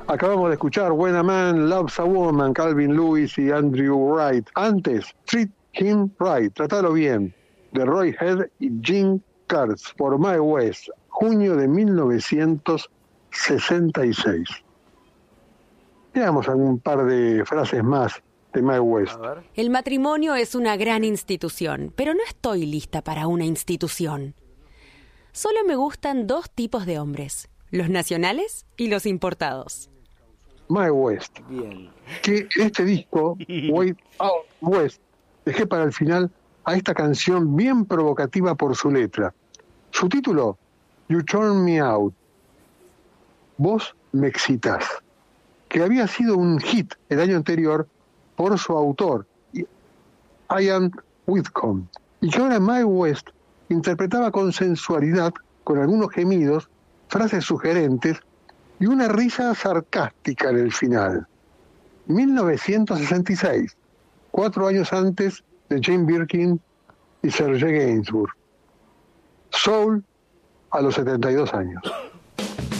Acabamos de escuchar When a Man Loves a Woman, Calvin Lewis y Andrew Wright. Antes, Treat Him Right, Trátalo Bien, de Roy Head y Gene Kurtz, por Mae West, junio de 1966. Veamos algún par de frases más de Mae West. El matrimonio es una gran institución, pero no estoy lista para una institución. Solo me gustan dos tipos de hombres, los nacionales y los importados. Mae West. Bien. Que en este disco, Way Out West, dejé para el final a esta canción bien provocativa por su letra. Su título, You Turn Me Out, Vos me excitas, que había sido un hit el año anterior por su autor, Ian Whitcomb, y que ahora Mae West interpretaba con sensualidad, con algunos gemidos, frases sugerentes y una risa sarcástica en el final. 1966, 4 años antes de Jane Birkin y Serge Gainsbourg. Soul a los 72 años.